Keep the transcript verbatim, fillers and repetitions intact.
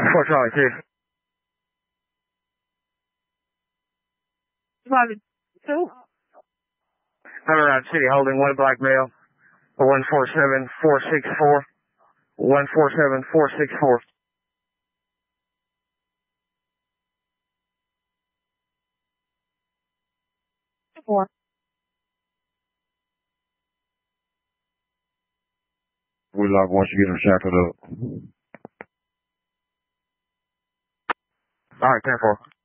four Charlie two. Five two. Colorado City holding one black male. one four seven four six four. one four seven four six four. Four. We lock once you get them shackled up. All right, ten four.